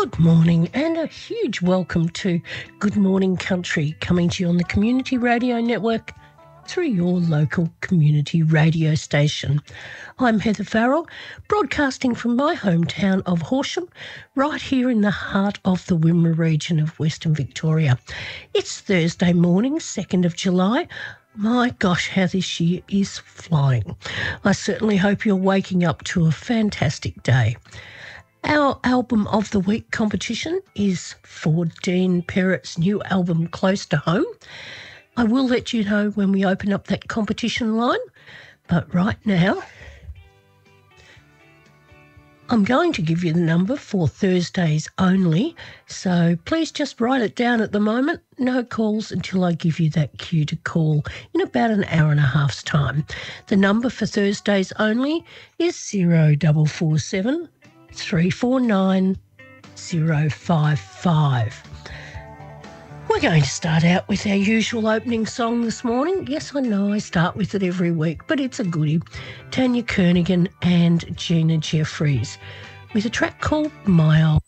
Good morning and a huge welcome to Good Morning Country, coming to you on the Community Radio Network through your local community radio station. I'm Heather Farrell, broadcasting from my hometown of Horsham, right here in the heart of the Wimmera region of Western Victoria. It's Thursday morning, 2nd of July. My gosh, how this year is flying. I certainly hope you're waking up to a fantastic day. Our Album of the Week competition is for Dean Perrett's new album, Close to Home. I will let you know when we open up that competition line, but right now I'm going to give you the number for Thursdays only, so please just write it down at the moment. No calls until I give you that cue to call in about an hour and a half's time. The number for Thursdays only is 0447 349 055. We're going to start out with our usual opening song this morning. Yes, I know I start with it every week, but it's a goodie. Tanya Kernaghan and Gina Jeffries with a track called My Old.